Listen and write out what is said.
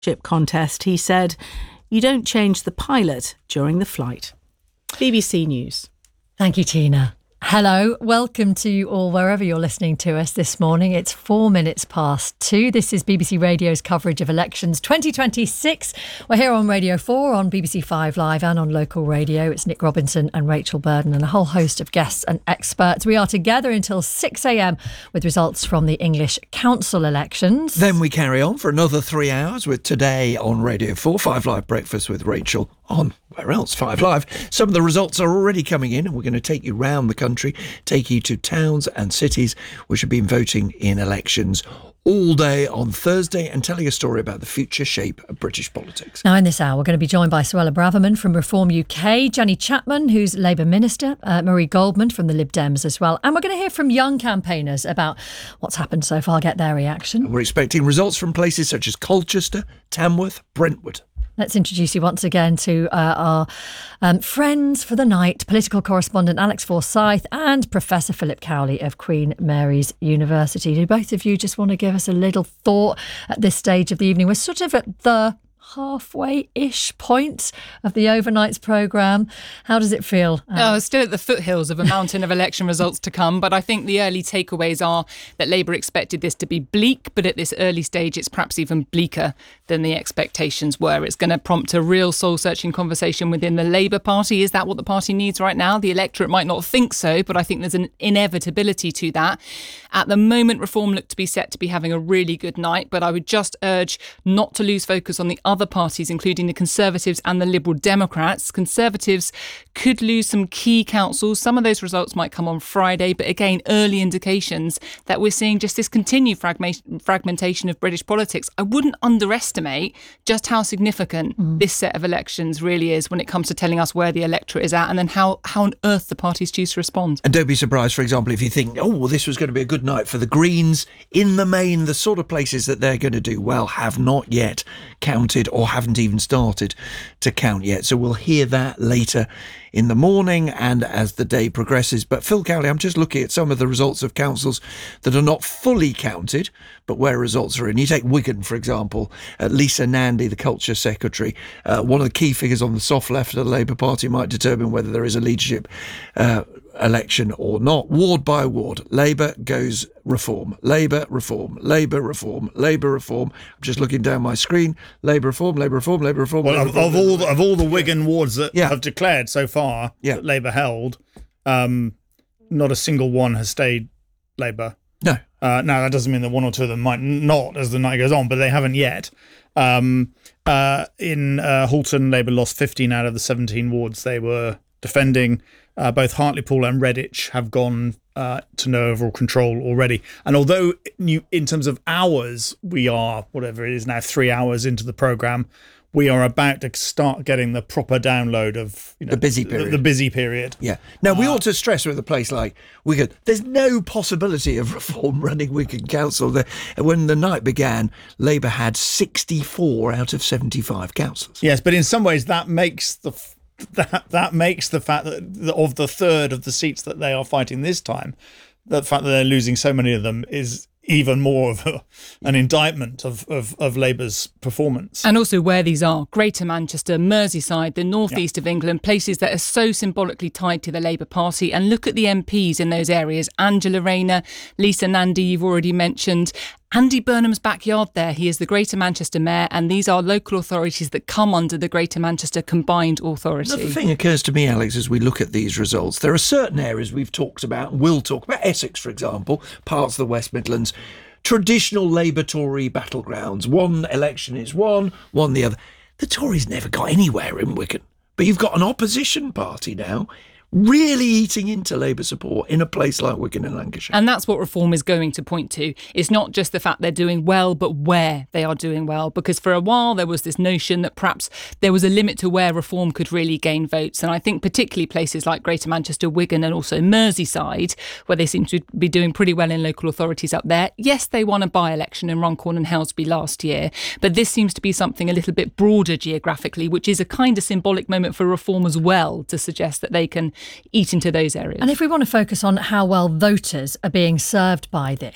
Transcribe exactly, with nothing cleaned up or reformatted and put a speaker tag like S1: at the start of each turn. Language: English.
S1: Chip contest, he said, "You don't change the pilot during the flight." B B C News.
S2: Thank you, Tina. Hello, welcome to you all wherever you're listening to us this morning. It's four minutes past two. This is B B C Radio's coverage of elections twenty twenty-six. We're here on Radio four, on B B C five Live and on local radio. It's Nick Robinson and Rachel Burden and a whole host of guests and experts. We are together until six a.m. with results from the English Council elections.
S3: Then we carry on for another three hours with Today on Radio four, five Live Breakfast with Rachel on where else? five Live. Some of the results are already coming in and we're going to take you round the country, take you to towns and cities which have been voting in elections all day on Thursday and telling a story about the future shape of British politics.
S2: Now, in this hour, we're going to be joined by Suella Braverman from Reform U K, Jenny Chapman, who's Labour Minister, uh, Marie Goldman from the Lib Dems as well. And we're going to hear from young campaigners about what's happened so far, get their reaction.
S3: And we're expecting results from places such as Colchester, Tamworth, Brentwood.
S2: Let's introduce you once again to uh, our um, friends for the night, political correspondent Alex Forsyth and Professor Philip Cowley of Queen Mary's University. Do both of you just want to give us a little thought at this stage of the evening? We're sort of at the halfway-ish point of the overnights programme. How does it feel? Um,
S4: oh, still at the foothills of a mountain of election results to come, but I think the early takeaways are that Labour expected this to be bleak, but at this early stage it's perhaps even bleaker than the expectations were. It's going to prompt a real soul-searching conversation within the Labour Party. Is that what the party needs right now? The electorate might not think so, but I think there's an inevitability to that. At the moment, Reform looked to be set to be having a really good night, but I would just urge not to lose focus on the other parties, including the Conservatives and the Liberal Democrats. Conservatives could lose some key councils. Some of those results might come on Friday, but again, early indications that we're seeing just this continued fragma- fragmentation of British politics. I wouldn't underestimate just how significant mm. this set of elections really is when it comes to telling us where the electorate is at and then how, how on earth the parties choose to respond.
S3: And don't be surprised, for example, if you think, oh, well, this was going to be a good night for the Greens. In the main, the sort of places that they're going to do well have not yet counted or haven't even started to count yet. So we'll hear that later in the morning and as the day progresses. But Phil Cowley, I'm just looking at some of the results of councils that are not fully counted, but where results are in. You take Wigan, for example, uh, Lisa Nandy, the Culture Secretary, uh, one of the key figures on the soft left of the Labour Party might determine whether there is a leadership uh, election or not. Ward by ward, Labour goes Reform, Labour, Reform, Labour, Reform, Labour, Reform. I'm just looking down my screen. Labour, Reform, Labour, Reform, Labour, Reform.
S5: Well,
S3: Labour,
S5: of,
S3: reform,
S5: of all the, of all the Wigan wards that
S3: yeah.
S5: have declared so far
S3: yeah.
S5: that Labour held, um, not a single one has stayed Labour.
S3: No.
S5: Uh, now, that doesn't mean that one or two of them might not as the night goes on, but they haven't yet. Um, uh, in uh, Halton, Labour lost fifteen out of the seventeen wards they were defending. Uh, both Hartlepool and Redditch have gone uh, to no overall control already. And although you, in terms of hours, we are, whatever it is now, three hours into the programme, we are about to start getting the proper download of you know,
S3: the busy period.
S5: The, the busy period.
S3: Yeah. Now, we
S5: uh,
S3: ought to stress with a place like Wigan, there's no possibility of Reform running Wigan Council. The, when the night began, Labour had sixty-four out of seventy-five councils.
S5: Yes, but in some ways that makes the... That that makes the fact that of the third of the seats that they are fighting this time, the fact that they're losing so many of them is even more of a, an indictment of, of, of Labour's performance.
S4: And also where these are, Greater Manchester, Merseyside, the northeast yeah. of England, places that are so symbolically tied to the Labour Party. And look at the M Ps in those areas. Angela Rayner, Lisa Nandy, you've already mentioned. Andy Burnham's backyard there. He is the Greater Manchester Mayor, and these are local authorities that come under the Greater Manchester Combined Authority.
S3: Another thing occurs to me, Alex, as we look at these results. There are certain areas we've talked about, and will talk about, Essex, for example, parts of the West Midlands, traditional Labour-Tory battlegrounds. One election is one, one the other. The Tories never got anywhere in Wigan, but you've got an opposition party now really eating into Labour support in a place like Wigan in Lancashire.
S4: And that's what Reform is going to point to. It's not just the fact they're doing well, but where they are doing well. Because for a while there was this notion that perhaps there was a limit to where Reform could really gain votes. And I think particularly places like Greater Manchester, Wigan and also Merseyside, where they seem to be doing pretty well in local authorities up there. Yes, they won a by-election in Runcorn and Helsby last year, but this seems to be something a little bit broader geographically, which is a kind of symbolic moment for Reform as well, to suggest that they can eat into those areas.
S2: And if we want to focus on how well voters are being served by this,